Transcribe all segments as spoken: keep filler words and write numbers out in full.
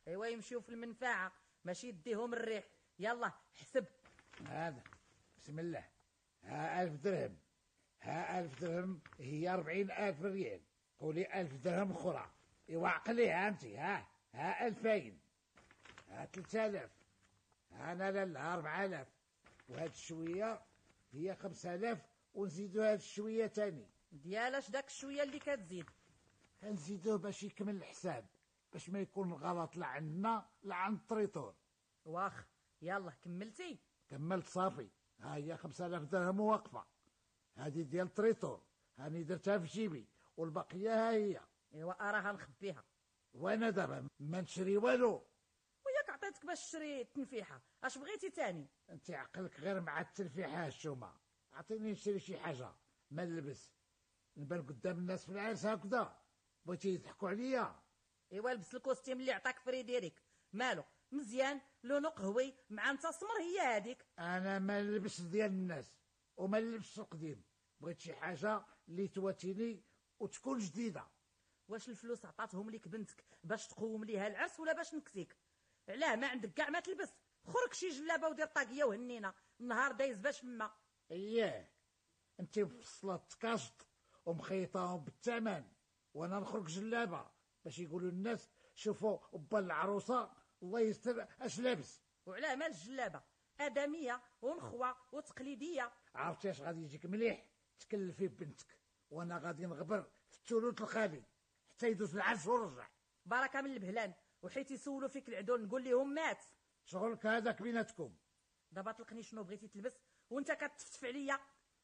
ايوا يمشيو في المنفعه ماشي يديهم الريح. يلا حسب. هذا بسم الله. ها ألف درهم، ها ألف درهم هي أربعين ألف ريال. قولي ألف درهم أخرى. إيوا عقليها أنت. ها ها ألفين، ها ثلاثة آلاف، ها أنا لا لا أربعة آلاف، وهاد الشوية هي خمسة آلاف، ونزيدو هاد الشوية تاني. ديالاش داك الشويه اللي كتزيد؟ هنزيدوه باش يكمل الحساب، باش ما يكون غلط لا عندنا لا عند الطريطور. واخ يلا كملتي؟ كملت صافي. ها هي خمسة آلاف درهم واقفة، هذه ديال الطريطور هاني درتها في جيبي، والبقية ها هي. ايوا راها نخبيها. وانا دابا ما نشري والو. وياك عطيتك باش تشري التنفيحه، اش بغيتي تاني؟ انت عقلك غير مع التلفيحه الشومه. عطيني نشري شي حاجه ما نلبس، نبان قدام الناس في العرس هكذا. بغيتي يضحكوا عليا؟ ايوا لبس الكوستيم اللي عطاك فريديريك، مالو مزيان لونو قهوي مع انت سمر هي هذيك. انا ما نلبس ديال الناس وما نلبسش القديم، بغيت شي حاجه اللي تواتيني وتكون جديده. واش الفلوس عطاتهم ليك بنتك باش تقوم ليها العرس ولا باش نكسيك؟ علاه ما عندك كاع ما تلبس؟ خرج شي جلابه ودير طاقيه وهنينا، النهار دايز باش ما. اييه انت مفصله تكاشط ومخيطه بالثمن، وانا نخرج جلابه باش يقولوا الناس شوفوا با العروسه الله يستر اش لابس. وعلاه مال الجلابه؟ ادميه ونخوه وتقليديه. عرفتي اش غادي يجيك مليح؟ تكلفي بنتك وانا غادي نغبر في الثلث الخالي حتى يدوز العرس ورجع. بركه من البهلان، وحيت يسولوا فيك العدول نقول لهم مات. شغلك هذاك بيناتكم. دابا طلقني شنو بغيتي تلبس وانت كتفتف عليا.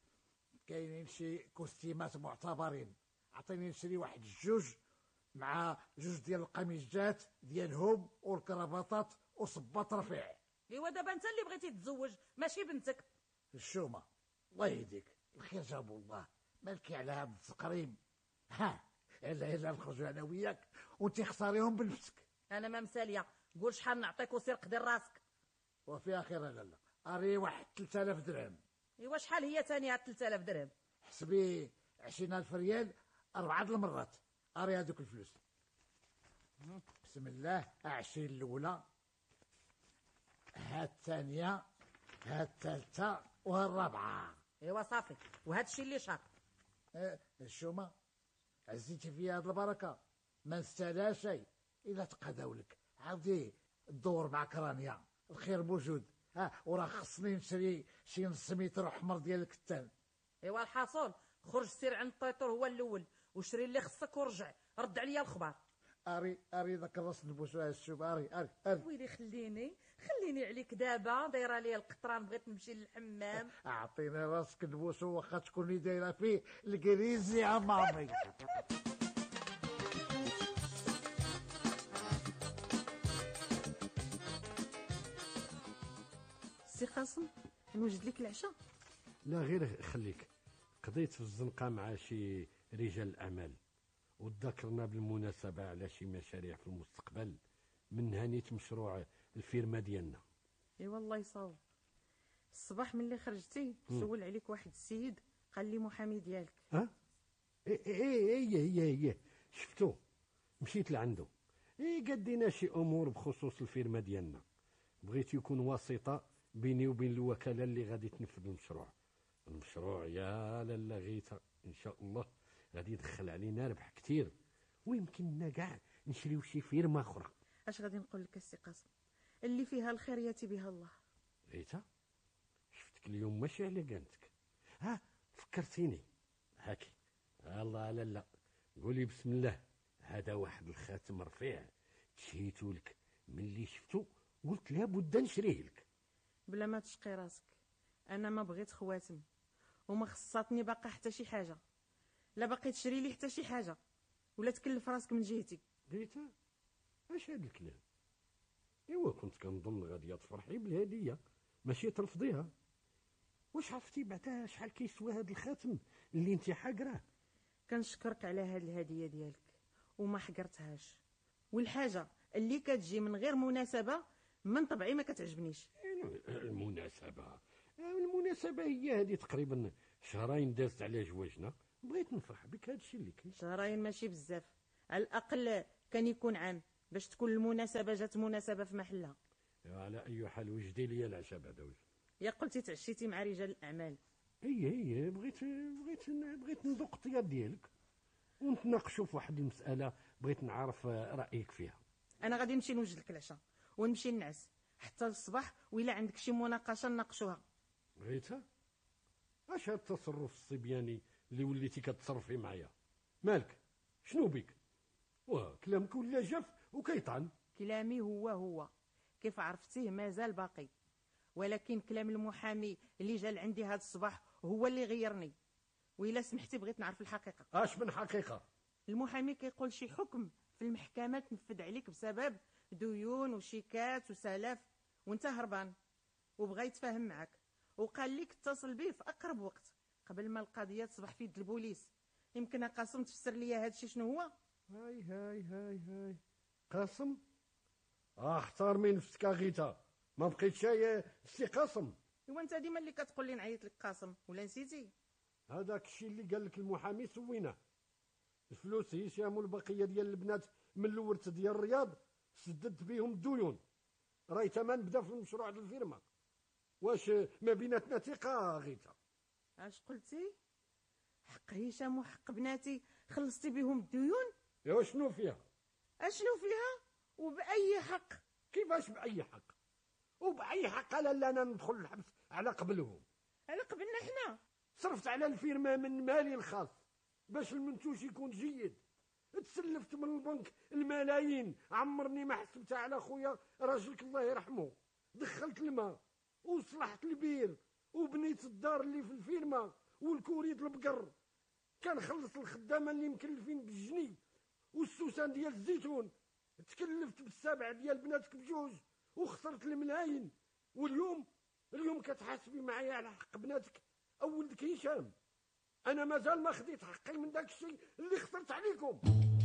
كاينين شي كوستيمات معتبرين، عطيني نشري واحد الجوج مع جوج ديال القميجات ديالهم والكرافطات وصباط رفيع. ايوا دابا انت اللي بغيتي تتزوج ماشي بنتك. الشومه الله يهديك، الخير جابو الله، مالكي على هاد التقريم. ها الا الا نخرجوا انا وياك وانت خساريهم بنفسك. انا ما مساليه، قول شحال نعطيك وسير قدر راسك. وفيها خير لا لا. اري واحد ثلاثة آلاف درهم. ايوا شحال هي ثاني هاد ثلاثة آلاف درهم؟ حسبي عشرين ألف ريال أربعة المرات. أري هذوك الفلوس. بسم الله. عشرين الأولى، ها الثانية، ها الثالثة، وها الرابعة. ايوا صافي، وهذا الشيء اللي شاط. اه الشومة عزيتي فيها هاد البركة، ما نستاهلها شيء. إلا تقداولك عاودي الدور مع كرانيا، الخير موجود. ها وراه خصني نشري شي نص متر احمر ديال الكتان. ايوا الحاصل خرج سير عند الطيطور هو الاول وشري اللي خصك ورجع رد عليا الخبر. اري اري ذاك الراس نبوسوها الشوب. اري اري اري ويلي خليني خليني عليك دابا دايره ليا القطران بغيت نمشي للحمام. اعطيني راسك نبوسو واخا تكوني دايره فيه الكريزي يا مامي. سي قاسم نوجد لك العشاء؟ لا غير خليك، قضيت في الزنقه مع شي رجال الاعمال وتذكرنا بالمناسبه على شي مشاريع في المستقبل، من هنيت مشروع الفيرما ديالنا. اي والله يصاوب. الصباح ملي خرجتي سول عليك واحد السيد قال لي محامي ديالك. ها اي اي اي اي اي شفتو، مشيت لعندو. اي قدينا شي امور بخصوص الفيرما ديالنا، بغيت يكون واسطه بيني وبين الوكاله اللي غادي تنفذ المشروع. المشروع يا لالا غيتا ان شاء الله غادي يدخل علينا ربح كتير، ويمكننا كاع نشريو شي فيرما اخرى. اش غادي نقول لك السي قاسم، اللي فيها الخير ياتي بها الله. غيتا شفتك اليوم ماشي على قانتك. ها فكرتيني هاكي. الله لا لا قولي بسم الله. هذا واحد الخاتم رفيع تشهيتو لك، ملي شفتو قلت لابد نشريه لك. بلا ما تشقي راسك، انا ما بغيت خواتم وما خصاتني باقا حتى شي حاجه. لا باقي تشري لي حتى شي حاجه ولا تكلف راسك من جهتي. غيتا اش هاد الكلام؟ ايوا كنت كنظن غادي تفرحي بالهديه ماشي ترفضيها. واش عرفتي بعدا شحال كيسوى هاد الخاتم اللي انت حاقراه؟ كنشكرك على هاد الهديه ديالك وما حقرتهاش، والحاجه اللي كتجي من غير مناسبه من طبعي ما كتعجبنيش. المناسبه المناسبه هي هذه تقريبا شهرين دازت على جواجنا، بغيت نفرح بك. هذا الشيء اللي كاين. شهرين ماشي بزاف، على الاقل كان يكون عام. باش تكون المناسبه جات مناسبه في محلها. على اي حال وجدي لي العشاء بعدا وجد. يا قلتي تعشيتي مع رجال الاعمال. اي اي بغيت بغيت بغيت ندوق الطياب ديالك ونتناقشوا في واحد المساله، بغيت نعرف رايك فيها. انا غادي نمشي نوجد لك العشاء ونمشي نعس حتى الصباح، وإلا عندك شي مناقشه نناقشوها. بغيتها؟ اش هاد التصرف الصبياني اللي وليتي كتصرفي معايا؟ مالك شنو بك؟ واه كلامك ولا جاف وكيطعن. كلامي هو هو كيف عرفتيه مازال باقي، ولكن كلام المحامي اللي جا لعندي هذا الصباح هو اللي غيرني. وإلا سمحتي بغيت نعرف الحقيقه. اش من حقيقه؟ المحامي كيقول شي حكم في المحكمه تنفذ عليك بسبب ديون وشيكات وسلاف، وانت هربان، وبغى يتفاهم معك وقال لك اتصل بيه في اقرب وقت قبل ما القضيه تصبح في يد البوليس. يمكن قاسم تفسر لي هذا الشيء شنو هو؟ هاي هاي هاي هاي قاسم؟ اه احترمي نفسك اغيتا، ما بقيتش سي قاسم. ايوا انت ديما اللي كتقول لي نعيط لك قاسم، ولا نسيتي؟ هذاك الشيء اللي قال لك المحامي سويناه. الفلوس هشام والبقيه ديال البنات من الورث ديال الرياض سددت بهم الديون، راهي تمام بدا في المشروع ديال الفيرما. واش ما بيناتنا ثقه غيتا؟ اش قلتي؟ حق هشام وحق بناتي خلصتي بهم الديون؟ ايوا شنو فيها؟ اشنو فيها؟ وباي حق؟ كيفاش باي حق؟ وباي حق على لا انا ندخل الحبس على قبلهم؟ على قبلنا حنا صرفت على الفيرما من مالي الخاص باش المنتوج يكون جيد، تسلفت من البنك الملايين، عمرني ما حسبتها على خويا راجلك الله يرحمه. دخلت الماء وصلحت البير وبنيت الدار اللي في الفيرما والكوريد البقر، كنخلص الخدامه اللي مكلفين بالجني والسوسان ديال الزيتون، تكلفت بالسبع ديال بناتك بجوج وخسرت الملايين. واليوم اليوم كتحاسبي معايا على حق بناتك او ولدك هشام. انا مازال ما خديت حقي من داك الشيء اللي خسرت عليكم.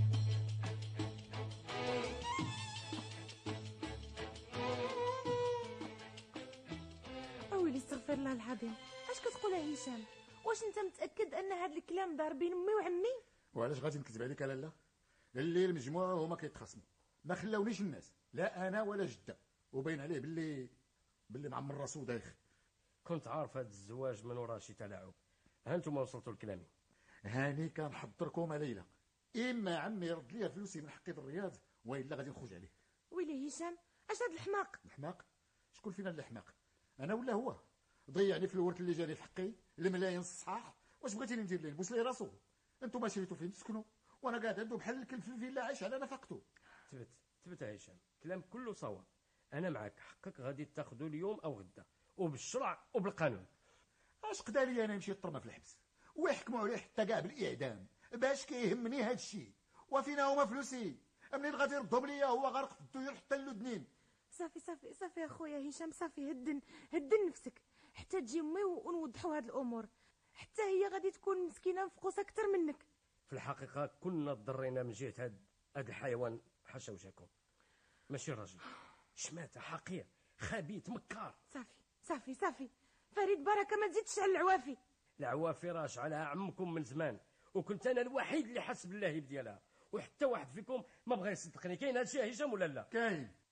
اويلي استغفر الله العظيم، اش كتقول يا هشام؟ واش انت متاكد ان هاد الكلام دار بين امي وعمي؟ وعلاش غادي نكذب عليك لالا؟ اللي المجموعه هما كيتخاصموا، ما خلاونيش الناس، لا انا ولا جده، وباين عليه باللي باللي معمر راسو دايخ. كنت عارف هاد الزواج من وراه شي تلاعب. ها انتم وصلتوا لكلامي. هاني كنحضركم ليله، اما عمي يرد لي فلوسي من حقي الرياض والا غادي نخرج عليه. ويلي هشام، اش هاد الحماق؟ الحماق؟ شكون فينا اللي حماق؟ انا ولا هو؟ ضيعني في الورث اللي جاني في حقي الملايين الصحاح. واش بغيتيني ندير ليه؟ نبوس ليه راسو؟ انتم شريتوا فين تسكنوا وانا قاعد عنده بحال الكلب في الفيلا عايش على نفقته. تبت تبت يا هشام، كلام كله صواب. انا معك، حقك غادي تاخذوا اليوم او غدا وبالشرع وبالقانون. اش قدالي انا نمشي نطرمى في الحبس ويحكموا عليه حتى كاع بالاعدام؟ باش كيهمني هذا الشيء؟ وفينا هما فلوسي؟ منين غادي يردهم ليا هو غارق في الديون حتى اللدنين؟ صافي صافي صافي يا خويا هشام، صافي هدن هدن نفسك حتى تجي امي ونوضحوا هاد الامور، حتى هي غادي تكون مسكينه مفقوسه اكثر منك. في الحقيقه كنا ضرينا من جهه هاد هاد الحيوان حاشا وجهكم، ماشي راجل، شماته، حقير، خبيث، مكار. صافي صافي صافي فريد بركه، ما تزيدش على العوافي. العوافي راه شعلها عمكم من زمان، وكنت انا الوحيد اللي حس بالله ديالها، وحتى واحد فيكم ما بغى يصدقني. كاين هادشي يا هشام ولا لا؟ كاين